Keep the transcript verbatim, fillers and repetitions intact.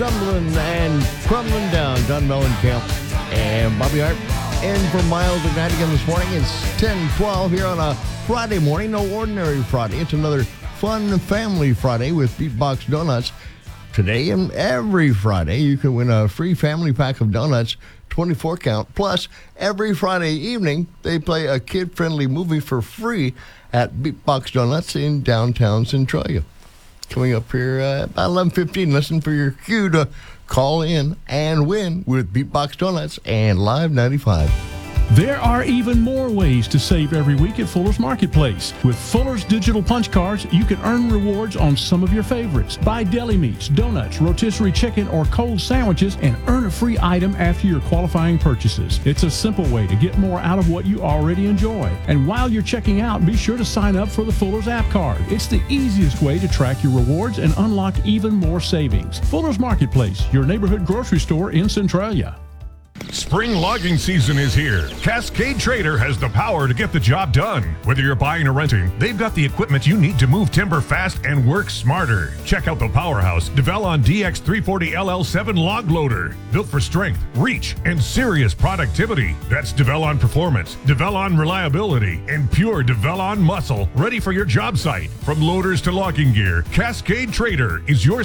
Stumbling and crumbling down. John Mellencamp and Bobby Hart. And for Miles McNightingale this morning, it's ten twelve here on a Friday morning. No ordinary Friday. It's another fun family Friday with Beatbox Donuts. Today and every Friday, you can win a free family pack of donuts, twenty-four count. Plus, every Friday evening, they play a kid-friendly movie for free at Beatbox Donuts in downtown Centralia. Coming up here uh, about eleven fifteen, listen for your cue to call in and win with Beatbox Donuts and Live ninety-five. There are even more ways to save every week at Fuller's Marketplace. With Fuller's digital punch cards, you can earn rewards on some of your favorites. Buy deli meats, donuts, rotisserie chicken, or cold sandwiches and earn a free item after your qualifying purchases. It's a simple way to get more out of what you already enjoy. And while you're checking out, be sure to sign up for the Fuller's app card. It's the easiest way to track your rewards and unlock even more savings. Fuller's Marketplace, your neighborhood grocery store in Centralia. Spring logging season is here. Cascade Trader has the power to get the job done. Whether you're buying or renting, they've got the equipment you need to move timber fast and work smarter. Check out the powerhouse Develon D X three forty L L seven log loader. Built for strength, reach, and serious productivity. That's Develon performance, Develon reliability, and pure Develon muscle ready for your job site. From loaders to logging gear, Cascade Trader is your